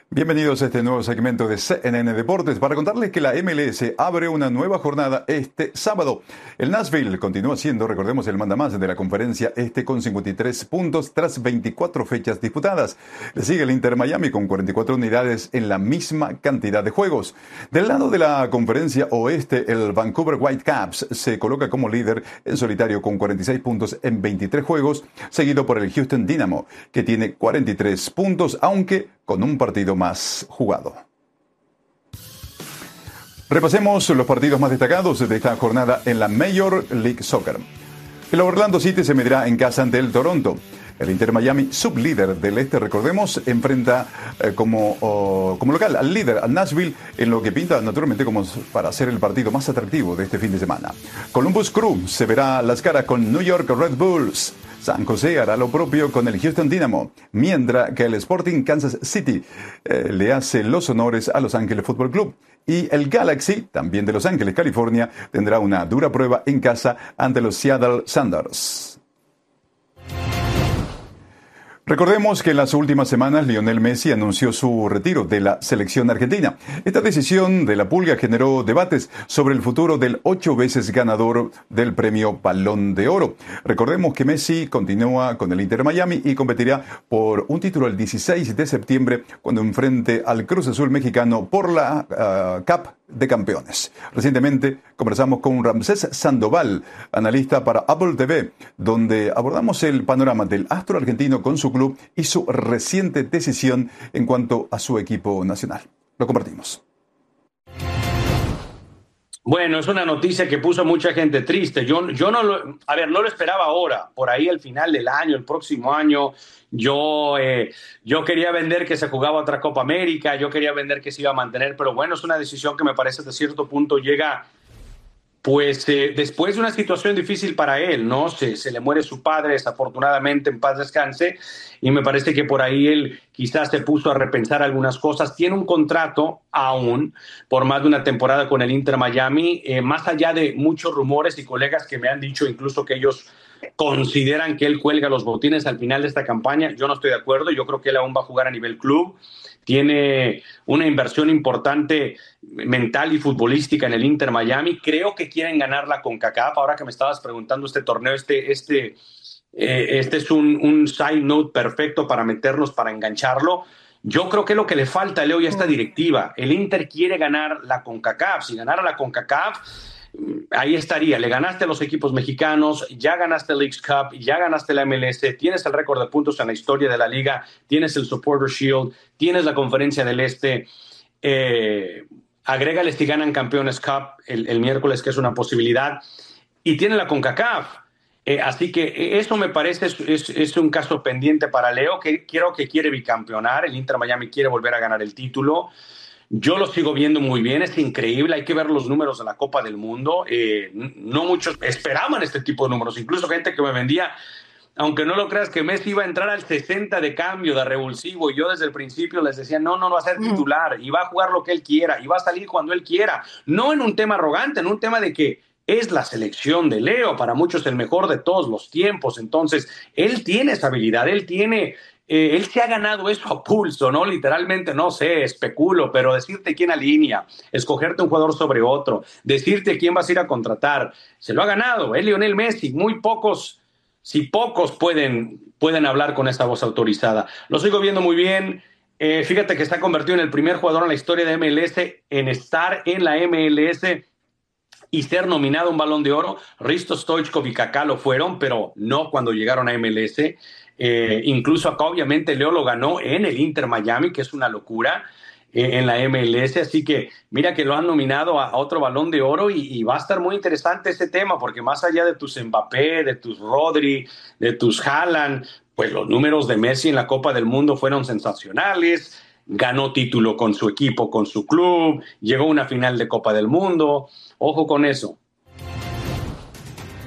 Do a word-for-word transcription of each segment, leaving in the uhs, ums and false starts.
Bienvenidos a este nuevo segmento de C N N Deportes para contarles que la M L S abre una nueva jornada este sábado. El Nashville continúa siendo, recordemos, el mandamás de la conferencia este con cincuenta y tres puntos tras veinticuatro fechas disputadas. Le sigue el Inter Miami con cuarenta y cuatro unidades en la misma cantidad de juegos. Del lado de la conferencia oeste, el Vancouver Whitecaps se coloca como líder en solitario con cuarenta y seis puntos en veintitrés juegos, seguido por el Houston Dynamo, que tiene cuarenta y tres puntos, aunque con un partido más jugado. Repasemos los partidos más destacados de esta jornada en la Major League Soccer. El Orlando City se medirá en casa ante el Toronto. El Inter Miami, sublíder del este, recordemos, enfrenta eh, como, oh, como local al líder, al Nashville, en lo que pinta naturalmente como para ser el partido más atractivo de este fin de semana. Columbus Crew se verá las caras con New York Red Bulls. San José hará lo propio con el Houston Dynamo, mientras que el Sporting Kansas City eh, le hace los honores a Los Ángeles Fútbol Club. Y el Galaxy, también de Los Ángeles, California, tendrá una dura prueba en casa ante los Seattle Sounders. Recordemos que en las últimas semanas Lionel Messi anunció su retiro de la selección argentina. Esta decisión de la Pulga generó debates sobre el futuro del ocho veces ganador del premio Balón de Oro. Recordemos que Messi continúa con el Inter Miami y competirá por un título el dieciséis de septiembre cuando enfrente al Cruz Azul mexicano por la uh, Cup de Campeones. Recientemente conversamos con Ramsés Sandoval, analista para Apple T V, donde abordamos el panorama del astro argentino con su club y su reciente decisión en cuanto a su equipo nacional. Lo compartimos. Bueno, es una noticia que puso a mucha gente triste. Yo, yo no lo, a ver, no lo esperaba ahora, por ahí al final del año, el próximo año. Yo, eh, yo quería vender que se jugaba otra Copa América, yo quería vender que se iba a mantener, pero bueno, es una decisión que me parece de cierto punto llega, pues eh, después de una situación difícil para él, ¿no? Se, se le muere su padre, desafortunadamente, en paz descanse, y me parece que por ahí él quizás se puso a repensar algunas cosas. Tiene un contrato aún por más de una temporada con el Inter Miami, eh, más allá de muchos rumores y colegas que me han dicho incluso que ellos consideran que él cuelga los botines al final de esta campaña. Yo no estoy de acuerdo, yo creo que él aún va a jugar a nivel club. Tiene una inversión importante mental y futbolística en el Inter Miami. Creo que quieren ganar la CONCACAF. Ahora que me estabas preguntando este torneo, este, este, eh, este es un, un side note perfecto para meternos, para engancharlo. Yo creo que es lo que le falta, Leo, y a esta directiva. El Inter quiere ganar la CONCACAF. Si ganara la CONCACAF, ahí estaría. Le ganaste a los equipos mexicanos, ya ganaste el Leagues Cup, ya ganaste la M L S, tienes el récord de puntos en la historia de la liga, tienes el Supporter Shield, tienes la Conferencia del Este. Eh, agrégale si ganan Campeones Cup el, el miércoles, que es una posibilidad, y tiene la CONCACAF. Eh, así que eso me parece es, es, es un caso pendiente para Leo, que creo que quiere bicampeonar. El Inter Miami quiere volver a ganar el título. Yo lo sigo viendo muy bien, es increíble, hay que ver los números de la Copa del Mundo. Eh, no muchos esperaban este tipo de números, incluso gente que me vendía, aunque no lo creas, que Messi iba a entrar al sesenta de cambio, de revulsivo, y yo desde el principio les decía, no, no, no va a ser titular, y va a jugar lo que él quiera, y va a salir cuando él quiera. No en un tema arrogante, en un tema de que es la selección de Leo, para muchos el mejor de todos los tiempos. Entonces, él tiene esa habilidad, él tiene... Eh, él se ha ganado eso a pulso, ¿no? Literalmente, no sé, especulo, pero decirte quién alinea, escogerte un jugador sobre otro, decirte quién vas a ir a contratar, se lo ha ganado, es Lionel Messi. Muy pocos, si pocos pueden, pueden hablar con esa voz autorizada. Lo sigo viendo muy bien. Eh, fíjate que se ha convertido en el primer jugador en la historia de M L S en estar en la M L S y ser nominado a un Balón de Oro. Risto Stoichkov y Kaká lo fueron, pero no cuando llegaron a M L S. Eh, incluso acá obviamente Leo lo ganó en el Inter Miami, que es una locura, eh, en la M L S, así que mira que lo han nominado a, a otro Balón de Oro, y, y va a estar muy interesante ese tema, porque más allá de tus Mbappé, de tus Rodri, de tus Haaland, pues los números de Messi en la Copa del Mundo fueron sensacionales. Ganó título con su equipo, con su club, llegó a una final de Copa del Mundo. Ojo con eso.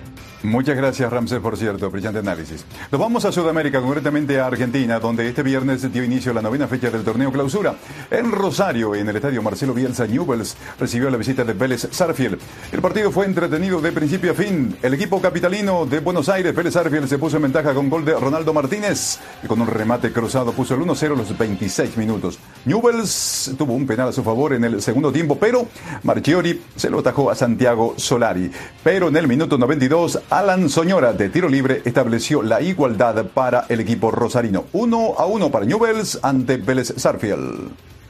Muchas gracias, Ramsés, por cierto, brillante análisis. Nos vamos a Sudamérica, concretamente a Argentina, donde este viernes dio inicio la novena fecha del torneo Clausura. En Rosario, en el estadio Marcelo Bielsa, Newell's recibió la visita de Vélez Sarsfield. El partido fue entretenido de principio a fin. El equipo capitalino de Buenos Aires, Vélez Sarsfield, se puso en ventaja con gol de Ronaldo Martínez y con un remate cruzado puso el uno cero a los veintiséis minutos. Newell's tuvo un penal a su favor en el segundo tiempo, pero Marchiori se lo atajó a Santiago Solari. Pero en el minuto noventa y dos, Alan Soñora, de tiro libre, estableció la igualdad para el equipo rosarino. uno a uno para Newell's ante Vélez Sarsfield.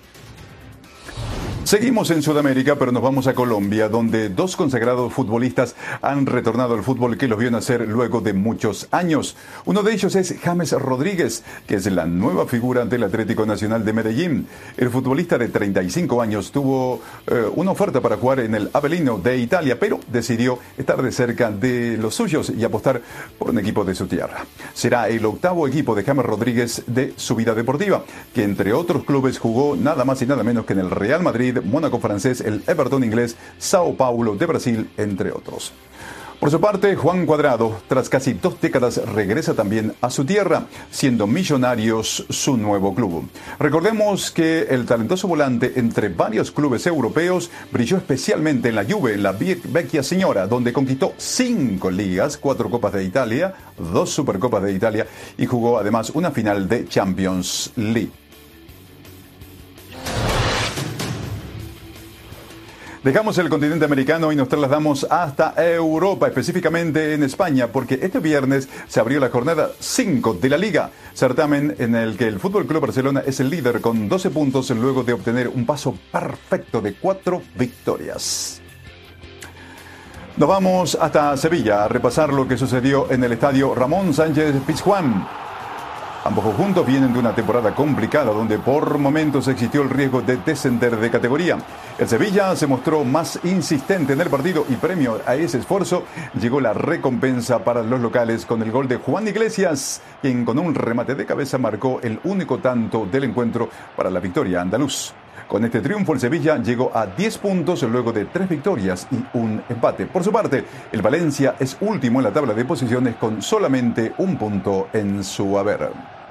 Seguimos en Sudamérica, pero nos vamos a Colombia, donde dos consagrados futbolistas han retornado al fútbol que los vio nacer luego de muchos años. Uno de ellos es James Rodríguez, que es la nueva figura del Atlético Nacional de Medellín. El futbolista de treinta y cinco años tuvo eh, una oferta para jugar en el Avellino de Italia, pero decidió estar de cerca de los suyos y apostar por un equipo de su tierra. Será el octavo equipo de James Rodríguez de su vida deportiva, que entre otros clubes jugó nada más y nada menos que en el Real Madrid, Mónaco francés, el Everton inglés, Sao Paulo de Brasil, entre otros. Por su parte, Juan Cuadrado, tras casi dos décadas, regresa también a su tierra, siendo Millonarios su nuevo club. Recordemos que el talentoso volante, entre varios clubes europeos, brilló especialmente en la Juve, en la Vecchia Signora, donde conquistó cinco ligas, cuatro Copas de Italia, dos Supercopas de Italia y jugó además una final de Champions League. Dejamos el continente americano y nos trasladamos hasta Europa, específicamente en España, porque este viernes se abrió la jornada cinco de la Liga, certamen en el que el F C Barcelona es el líder con doce puntos luego de obtener un paso perfecto de cuatro victorias. Nos vamos hasta Sevilla a repasar lo que sucedió en el estadio Ramón Sánchez Pizjuán. Ambos conjuntos vienen de una temporada complicada donde por momentos existió el riesgo de descender de categoría. El Sevilla se mostró más insistente en el partido y premio a ese esfuerzo llegó la recompensa para los locales con el gol de Juan Iglesias, quien con un remate de cabeza marcó el único tanto del encuentro para la victoria andaluz. Con este triunfo el Sevilla llegó a diez puntos luego de tres victorias y un empate. Por su parte, el Valencia es último en la tabla de posiciones con solamente un punto en su haber.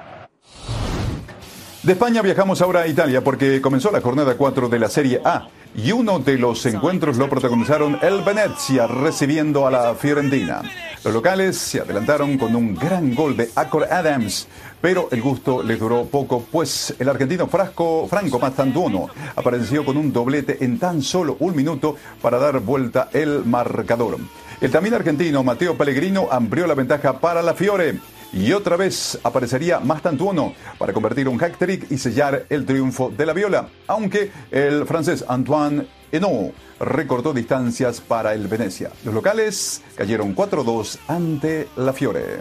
De España viajamos ahora a Italia porque comenzó la jornada cuatro de la Serie A y uno de los encuentros lo protagonizaron el Venezia recibiendo a la Fiorentina. Los locales se adelantaron con un gran gol de Acor Adams, pero el gusto les duró poco, pues el argentino Frasco, Franco Mastantuono apareció con un doblete en tan solo un minuto para dar vuelta el marcador. El también argentino Matteo Pellegrino amplió la ventaja para la Fiore. Y otra vez aparecería Mastantuono para convertir un hat-trick y sellar el triunfo de la Viola, aunque el francés Antoine Henault recortó distancias para el Venezia. Los locales cayeron cuatro dos ante la Fiore.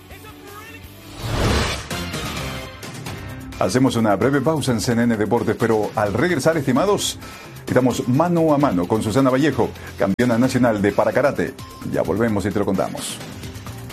Hacemos una breve pausa en C N N Deportes, pero al regresar, estimados, estamos mano a mano con Susana Vallejo, campeona nacional de parakarate. Ya volvemos y te lo contamos.